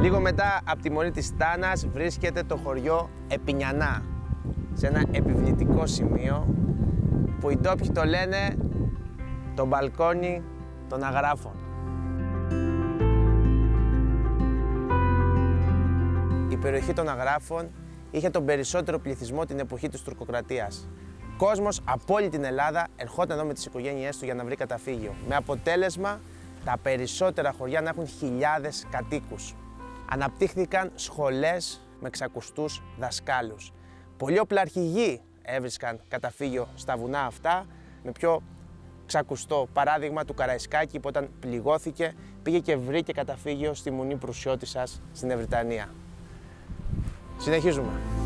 Λίγο μετά από τη Μονή της Τάνας βρίσκεται το χωριό Επινιανά, σε ένα επιβλητικό σημείο που οι ντόπιοι το λένε το μπαλκόνι των Αγράφων. Η περιοχή των Αγράφων είχε τον περισσότερο πληθυσμό την εποχή της τουρκοκρατίας. Κόσμος από όλη την Ελλάδα ερχόταν εδώ με τις οικογένειές του για να βρει καταφύγιο, με αποτέλεσμα τα περισσότερα χωριά να έχουν χιλιάδες κατοίκους. Αναπτύχθηκαν σχολές με ξακουστούς δασκάλους. Πολλοί οπλαρχηγοί έβρισκαν καταφύγιο στα βουνά αυτά, με πιο ξακουστό παράδειγμα του Καραϊσκάκη που όταν πληγώθηκε πήγε και βρήκε καταφύγιο στη Μονή Προυσιώτισσας στην Ευρυτανία. Συνεχίζουμε.